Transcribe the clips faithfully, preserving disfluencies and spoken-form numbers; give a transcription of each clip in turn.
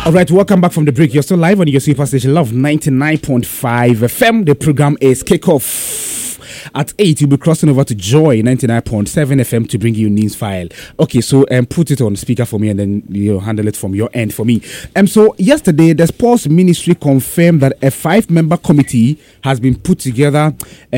All right, welcome back from the break. You're still live on your super station, Love ninety-nine point five F M. The program is Kickoff. At eight, you'll be crossing over to Joy ninety-nine point seven F M to bring you news file. Okay, so um, put it on speaker for me and then you handle it from your end for me. Um, so yesterday, the Sports Ministry confirmed that a five-member committee has been put together,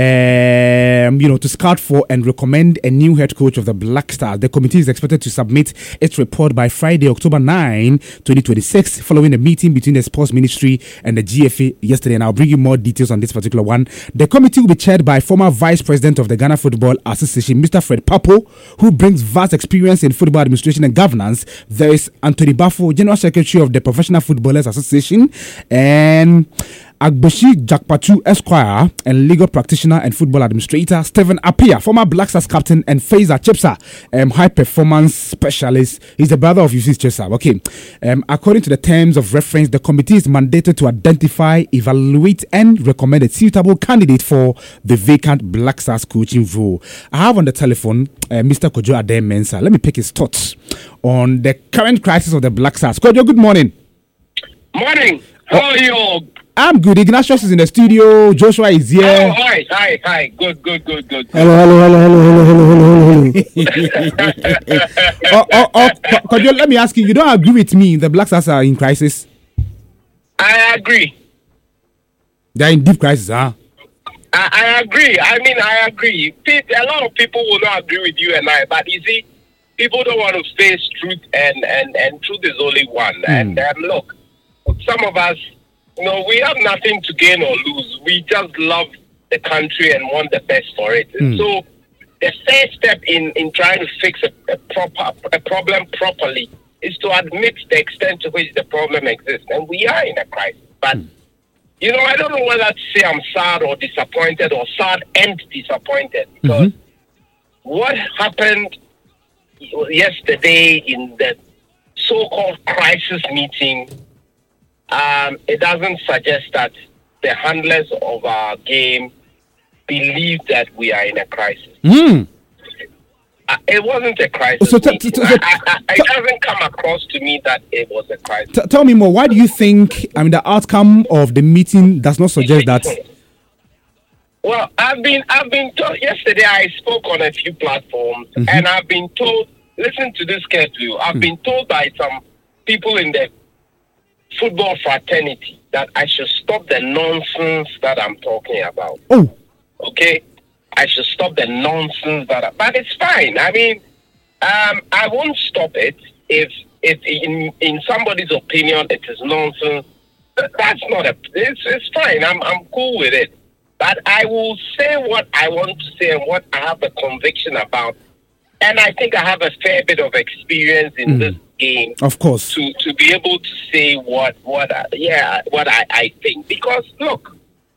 um, you know, to scout for and recommend a new head coach of the Black Stars. The committee is expected to submit its report by Friday, October ninth, twenty twenty-six, following a meeting between the Sports Ministry and the G F A yesterday. And I'll bring you more details on this particular one. The committee will be chaired by former Vice President of the Ghana Football Association, Mister Fred Papo, who brings vast experience in football administration and governance. There is Anthony Bafo, General Secretary of the Professional Footballers Association, and Agboshi Jakpatu Esquire, and legal practitioner and football administrator Stephen Apia, former Black Stars captain, and Faiza Chipsa, um, high performance specialist. He's the brother of Yusuf Chipsa. Okay, um, according to the terms of reference, the committee is mandated to identify, evaluate, and recommend a suitable candidate for the vacant Black Stars coaching role. I have on the telephone uh, Mister Kojo Adem Mensah. Let me pick his thoughts on the current crisis of the Black Stars. Kojo, good morning. Morning. How are you all? I'm good. Ignatius is in the studio. Joshua is here. Oh, hi, hi, hi. Good, good, good, good. Hello, hello, hello, hello, hello, hello, hello. oh, oh, oh, Kojo, let me ask you. You don't agree with me? The Black Stars are in crisis. I agree. They're in deep crisis, huh? I, I agree. I mean, I agree. A lot of people will not agree with you and I, but you see, people don't want to face truth, and and and truth is only one. Mm. And um, look, some of us, you know, we have nothing to gain or lose. We just love the country and want the best for it. Mm. So the first step in, in trying to fix a, a proper a problem properly is to admit the extent to which the problem exists. And we are in a crisis. But, mm. you know, I don't know whether to say I'm sad or disappointed, or sad and disappointed. Because mm-hmm. what happened yesterday in the so-called crisis meeting, Um, it doesn't suggest that the handlers of our game believe that we are in a crisis. Mm. Uh, it wasn't a crisis. So t- t- t- I, I, I, it doesn't come across to me that it was a crisis. T- tell me more. Why do you think, I mean, the outcome of the meeting does not suggest that? Well, I've been, I've been told, yesterday I spoke on a few platforms, mm-hmm. and I've been told, listen to this carefully, I've mm. been told by some people in the football fraternity that I should stop the nonsense that I'm talking about. Oh, okay. I should stop the nonsense that. I, but it's fine. I mean, um, I won't stop it if, if in in somebody's opinion it is nonsense. That's not a. It's it's fine. I'm I'm cool with it. But I will say what I want to say and what I have a conviction about. And I think I have a fair bit of experience in mm. this game, of course, to, to be able to say what what I, yeah what I, I think. Because look,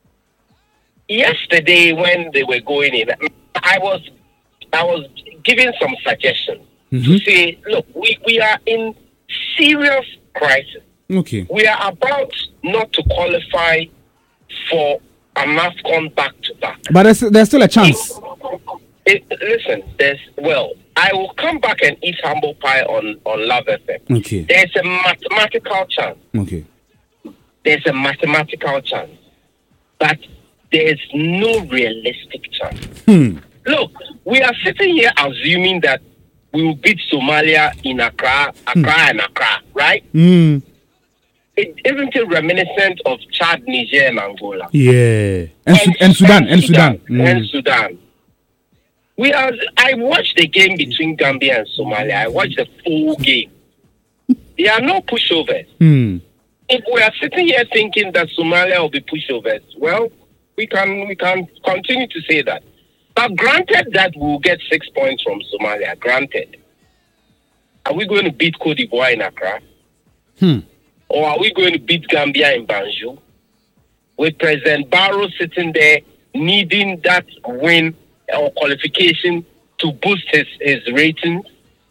yesterday when they were going in, I was I was giving some suggestions mm-hmm. to say, look, we, we are in serious crisis. Okay, we are about not to qualify for an AFCON back to back, but there's there's still a chance. It, listen, there's well, I will come back and eat humble pie on, on Love F M. Okay. There's a mathematical chance. Okay. There's a mathematical chance. But there's no realistic chance. Hmm. Look, we are sitting here assuming that we will beat Somalia in Accra, Accra hmm. and Accra, right? Hmm. It isn't it reminiscent of Chad, Niger, and Angola? Yeah. And, and, and Sudan. And Sudan. Sudan. Mm. And Sudan. We are. I watched the game between Gambia and Somalia. I watched the full game. There are no pushovers. Hmm. If we are sitting here thinking that Somalia will be pushovers, well, we can we can continue to say that. But granted that we'll get six points from Somalia, granted, are we going to beat Cote d'Ivoire in Accra? Hmm. Or are we going to beat Gambia in Banjul? With President Barrow sitting there needing that win or qualification to boost his, his ratings.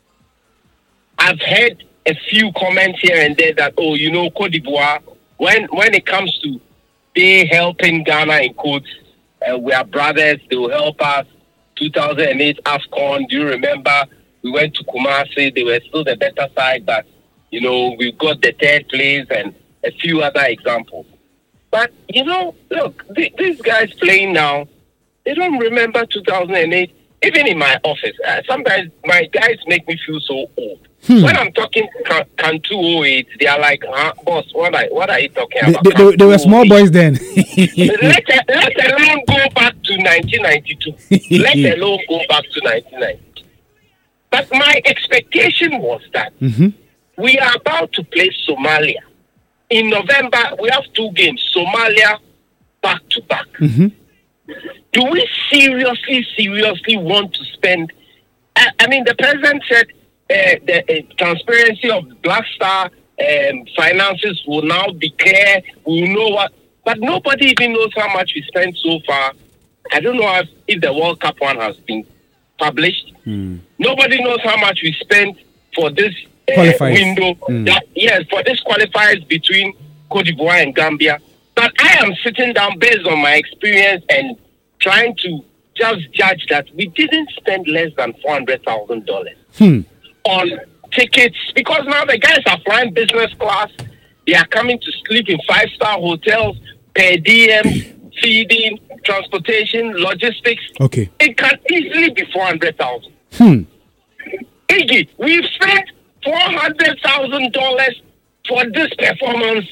I've heard a few comments here and there that, oh, you know, Cote d'Ivoire, when when it comes to they helping Ghana in quotes, uh, we are brothers, they will help us. two thousand eight AFCON, do you remember? We went to Kumasi, they were still the better side, but, You know, we've got the third place and a few other examples. But, you know, look, th- these guys playing now, they don't remember two thousand eight. Even in my office, uh, sometimes my guys make me feel so old. Hmm. When I'm talking Can, can two oh eight, they are like, huh, boss, what are, what are you talking they, about? They, they, they were small boys then. let, let alone go back to nineteen ninety-two. Let alone go back to nineteen ninety-two. But my expectation was that mm-hmm. we are about to play Somalia. In November, we have two games, Somalia back to back. Mm-hmm. Do we seriously, seriously want to spend? I, I mean, the president said uh, the uh, transparency of Black Star um, finances will now be clear. We will know what, but nobody even knows how much we spent so far. I don't know if, if the World Cup one has been published. Mm. Nobody knows how much we spent for this uh, window. Mm. That, yes, for this qualifiers between Cote d'Ivoire and Gambia. But I am sitting down based on my experience and trying to just judge that we didn't spend less than four hundred thousand dollars hmm. on tickets, because now the guys are flying business class. They are coming to sleep in five-star hotels, per diem, feeding, transportation, logistics. Okay. It can easily be four hundred thousand dollars. Hmm. Iggy, we've spent four hundred thousand dollars for this performance.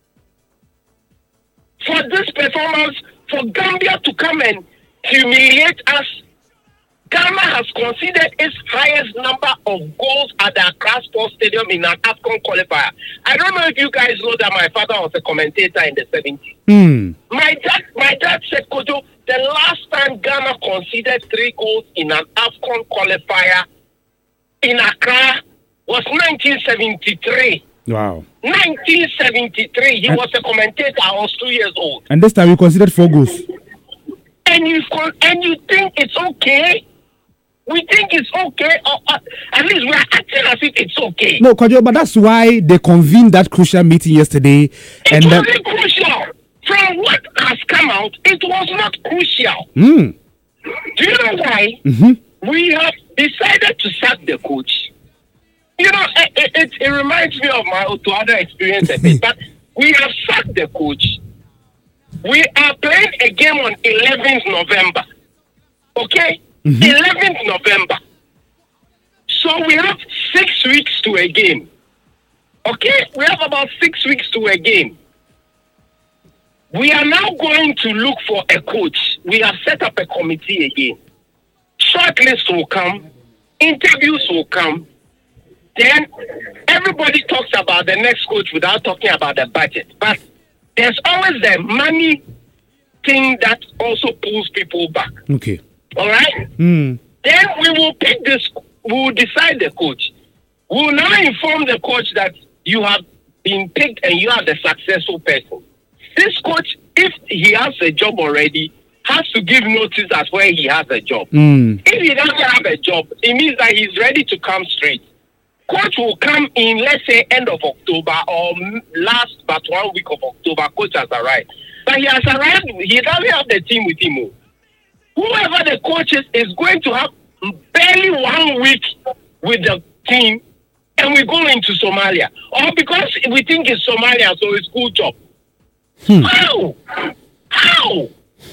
For this performance, for Gambia to come and humiliate us. Ghana has conceded its highest number of goals at the Accra Sports Stadium in an AFCON qualifier. I don't know if you guys know that my father was a commentator in the seventies. Mm. My dad, my dad said, Kojo, the last time Ghana conceded three goals in an AFCON qualifier in Accra was nineteen seventy-three. Wow. nineteen seventy-three. He and, was a commentator. I was two years old. And this time we considered four goals. And you and you think it's okay? We think it's okay, or uh, at least we are acting as if it's okay. No, Kojo, but that's why they convened that crucial meeting yesterday. It and wasn't that... crucial. From what has come out, it was not crucial. Mm. Do you know why? Mm-hmm. We have decided to sack the coach. You know, it, it, it reminds me of my Otuado experience a bit, but we have sacked the coach. We are playing a game on eleventh November. Okay? Mm-hmm. eleventh November. So we have six weeks to a game. Okay? We have about six weeks to a game. We are now going to look for a coach. We have set up a committee again. Shortlist will come. Interviews will come. Then everybody talks about the next coach without talking about the budget. But there's always the money thing that also pulls people back. Okay. All right? Mm. Then we will pick this, we will decide the coach. We will now inform the coach that you have been picked and you are the successful person. This coach, if he has a job already, has to give notice as where he has a job. Mm. If he doesn't have a job, it means that he's ready to come straight. Coach will come in, let's say, end of October or last but one week of October. Coach has arrived. But he has arrived, he doesn't have the team with him. Whoever the coach is, is going to have barely one week with the team, and we go into Somalia. Or because we think it's Somalia, so it's cool job. Hmm. How? How?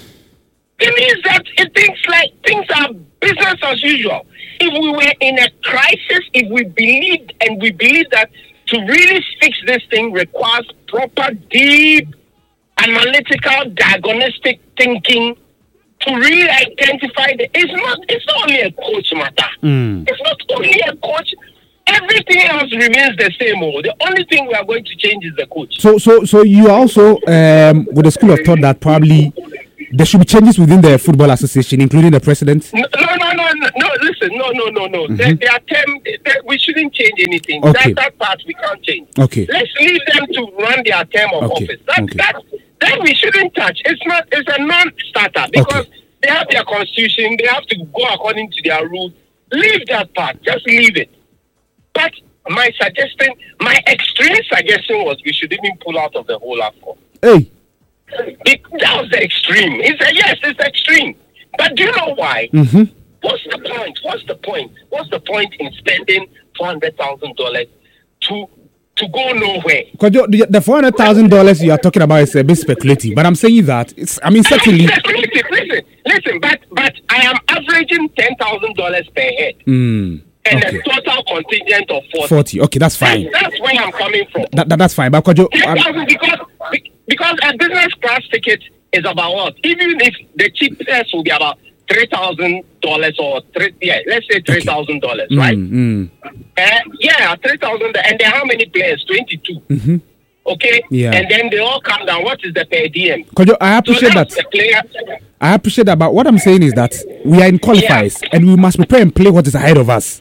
It means that it thinks like things are business as usual. If we were in a crisis, if we believed and we believe that to really fix this thing requires proper, deep, analytical, diagnostic thinking to really identify the. It's not. It's not only a coach matter. Mm. It's not only a coach. Everything else remains the same. Oh, the only thing we are going to change is the coach. So, so, so you are also um, with the school of thought that probably there should be changes within the Football Association, including the president. No, no, no, no. no, no listen, no, no, no, no. Mm-hmm. They, they are term, they, we shouldn't change anything. Okay. That, that part we can't change. Okay. Let's leave them to run their term of okay. office. That, okay. that, that we shouldn't touch. It's not. It's a non-starter because okay. they have their constitution. They have to go according to their rules. Leave that part. Just leave it. But my suggestion, my extreme suggestion was we should even pull out of the whole AFCON. Hey. It, that was the extreme. It's a, yes, it's extreme. But do you know why? Mm-hmm. What's the point? What's the point? What's the point in spending four hundred thousand dollars to to go nowhere. Because the, the four hundred thousand dollars you are talking about is a bit speculative, but I'm saying that it's. I mean, certainly. Listen, listen, listen. But but I am averaging ten thousand dollars per head, mm, and okay. a total contingent of forty. Forty. Okay, that's fine. That's, that's where I'm coming from. That, that that's fine. But because um, because because a business class ticket is about what? Even if the cheapest will be about three thousand dollars or three, yeah, let's say three thousand okay. dollars, right? Mm, mm. Uh, yeah, three thousand, and there are how many players? Twenty-two. Mm-hmm. Okay. Yeah. And then they all come down. What is the per diem? I appreciate so that. I appreciate that. But what I'm saying is that we are in qualifiers, yeah. and we must prepare and play what is ahead of us.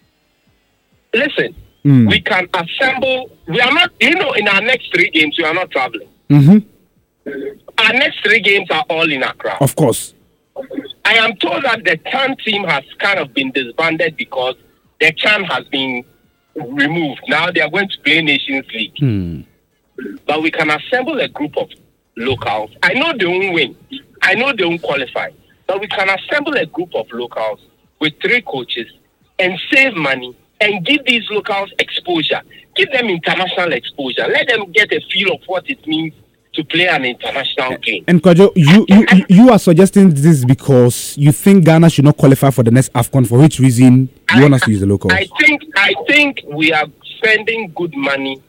Listen, mm. we can assemble. We are not. You know, in our next three games, we are not traveling. Mm-hmm. Our next three games are all in Accra. Of course. I am told that the Chan team has kind of been disbanded because the Chan has been removed. Now they are going to play Nations League. Hmm. But we can assemble a group of locals. I know they won't win. I know they won't qualify. But we can assemble a group of locals with three coaches and save money and give these locals exposure. Give them international exposure. Let them get a feel of what it means to play an international game. And Kwajo, you, you you are suggesting this because you think Ghana should not qualify for the next AFCON, for which reason you I, want us to use the locals? I think I think we are spending good money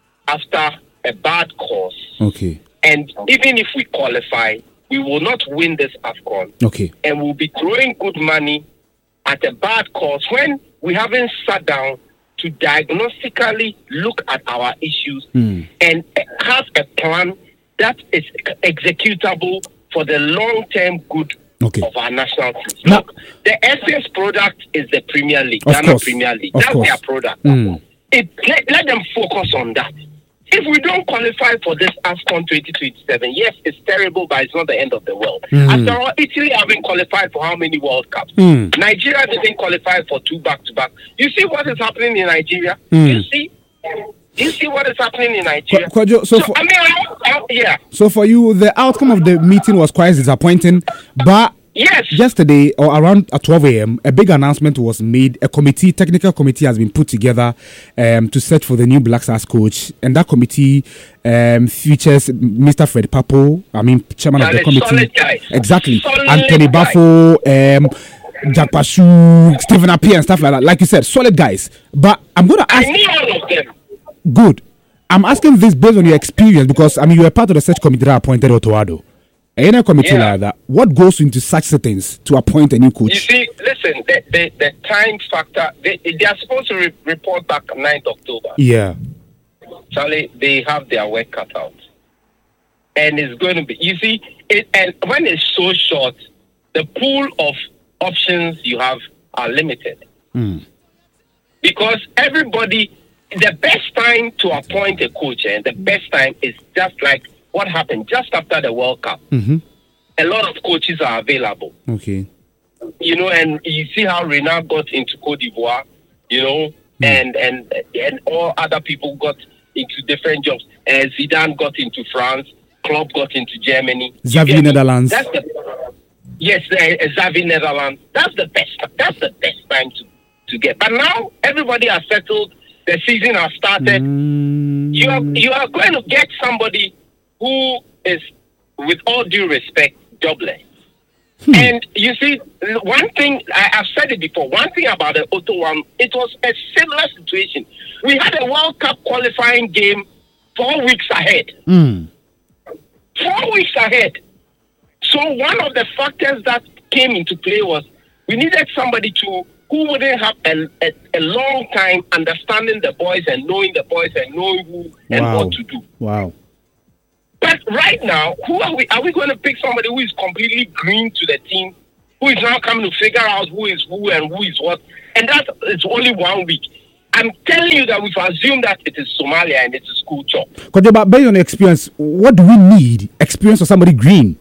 after a bad cause. Okay. And even if we qualify, we will not win this AFCON. Okay. And we'll be throwing good money at a bad cause when we haven't sat down to diagnostically look at our issues mm. and have a plan that is executable for the long-term good okay. of our national team. Now, Look, the Essence product is the Premier League, of Ghana course, Premier League. Of That's course. their product. Mm. It, let, let them focus on that. If we don't qualify for this AFCON twenty twenty-seven, yes, it's terrible, but it's not the end of the world. Mm. After all, Italy haven't qualified for how many World Cups? Mm. Nigeria didn't qualify for two back-to-back. You see what is happening in Nigeria? Mm. You see? You see what is happening in Nigeria? Qu- Kwajo, so, so for, I mean, I, I, yeah. So for you, the outcome of the meeting was quite disappointing, but yes. yesterday or around at twelve a.m., a big announcement was made. A committee, technical committee, has been put together um, to search for the new Black Stars coach, and that committee um, features Mister Fred Papo, I mean, chairman Solid, of the committee, solid guys. exactly, Solid Anthony guys. Bafo, um, Jack Pashu, Stephen Appiah, and stuff like that. Like you said, solid guys. But I'm going to ask. I need all of them. Good. I'm asking this based on your experience because I mean you were part of the search committee that appointed Otoado. In a committee yeah. like that, what goes into such settings to appoint a new coach? You see, listen, the, the, the time factor, they, they are supposed to re- report back ninth of October. Yeah. Charlie, they have their work cut out. And it's going to be, you see, it, and when it's so short, the pool of options you have are limited. Mm. Because everybody, the best time to appoint a coach and the best time is just like what happened just after the World Cup. Mm-hmm. A lot of coaches are available. Okay. You know, and you see how Renard got into Cote d'Ivoire, you know, mm. and, and and all other people got into different jobs. Uh, Zidane got into France, Klopp got into Germany. Xavi Netherlands. That's the, yes, uh, Xavi Netherlands. That's the best. That's the best time to, to get. But now everybody has settled. The season has started. Mm. You are you are going to get somebody who is, with all due respect, jobless. Hmm. And you see, one thing I, I've said it before. One thing about the Otto one, it was a similar situation. We had a World Cup qualifying game four weeks ahead. Mm. Four weeks ahead. So one of the factors that came into play was we needed somebody to who wouldn't have a, a, a long time understanding the boys and knowing the boys and knowing who and wow. what to do. Wow. But right now, who are we? Are we going to pick somebody who is completely green to the team, who is now coming to figure out who is who and who is what? And that is only one week. I'm telling you that we've assumed that it is Somalia and it's a school job. But based on experience, what do we need? Experience of somebody green?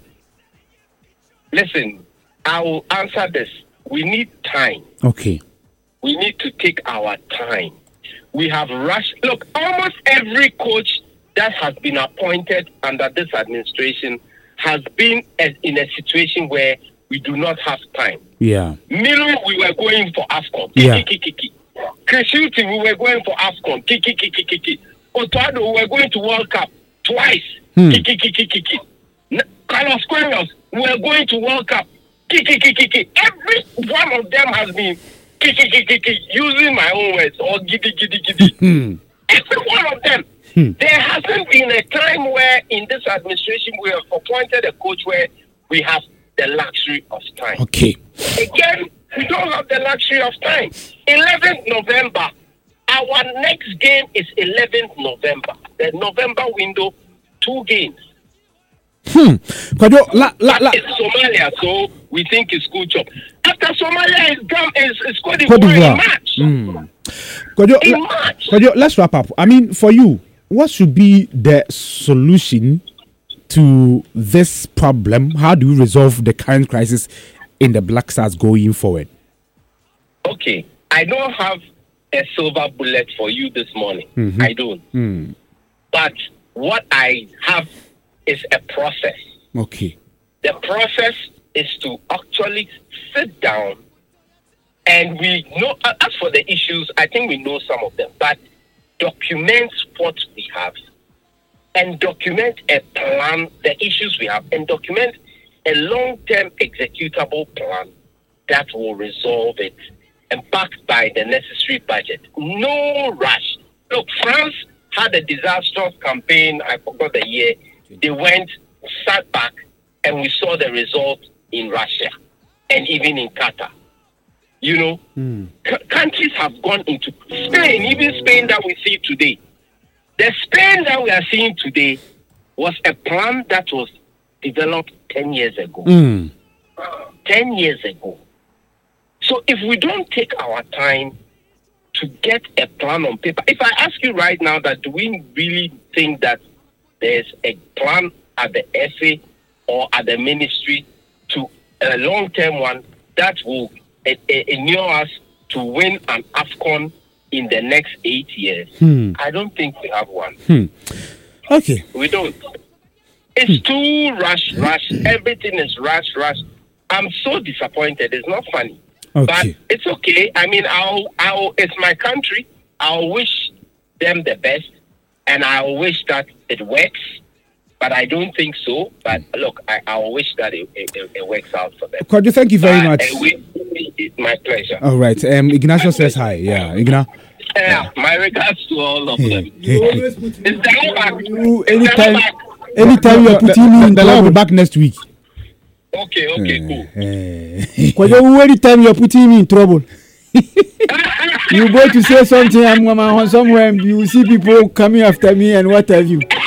Listen, I will answer this. We need time. Okay. We need to take our time. We have rushed. Look, almost every coach that has been appointed under this administration has been as in a situation where we do not have time. Yeah. Milo, we were going for AFCON. Yeah. Kiki, kiki, kiki. Krishuti, we were going for AFCON. Kiki, kiki, kiki. Otado, we're going to World Cup twice. Hmm. Kiki, kiki, kiki. Carlos Queiroz, we're going to World Cup. Kiki, kiki, kiki. Every one of them has been kiki, kiki, kiki, using my own words, or giddy, giddy, giddy. Hmm. Every one of them. Hmm. There hasn't been a time where in this administration we have appointed a coach where we have the luxury of time. Okay. Again, we don't have the luxury of time. eleventh November. Our next game is eleventh November. The November window, two games. Hmm. Kwajo, la, la, la. It's Somalia, so we think it's good job. After Somalia is gone, is is Cote Cote d'Ivoire d'Ivoire. in March. Hmm. Kwajo, In la, March. Kwajo, let's wrap up. I mean, for you, what should be the solution to this problem? How do we resolve the current crisis in the Black Stars going forward? Okay, I don't have a silver bullet for you this morning. Mm-hmm. I don't. Mm. But what I have is a process. Okay. The process is to actually sit down and we know, as for the issues, I think we know some of them, but document what we have and document a plan, the issues we have, and document a long-term executable plan that will resolve it and backed by the necessary budget. No rush. Look, France had a disastrous campaign. I forgot the year. They went, sat back, and we saw the result in Russia and even in Qatar. You know, mm. c- countries have gone into Spain, even Spain that we see today. The Spain that we are seeing today was a plan that was developed ten years ago. Mm. ten years ago. So if we don't take our time to get a plan on paper, if I ask you right now that do we really think that there's a plan at the F A or at the ministry to a long-term one that will enable us to win an AFCON in the next eight years? Hmm. I don't think we have one. Hmm. Okay. We don't. It's hmm. too rush, rush. Everything is rush, rush. I'm so disappointed. It's not funny. Okay. But it's okay. I mean, I'll, I'll, it's my country. I'll wish them the best, and I'll wish that it works. But I don't think so. But look, I, I'll wish that it, it, it works out for them. Kwajo, thank you very uh, much. We, it's my pleasure. All right. Um, Ignacio says hi. Yeah, Igna. Yeah, my regards to all of them. It's down back. You, It's anytime, down back. anytime you are putting me in The will be trouble, back next week. Okay, okay, cool. Kwajo, anytime you are putting me in trouble, you go to say something, I'm going somewhere, and you see people coming after me and what have you.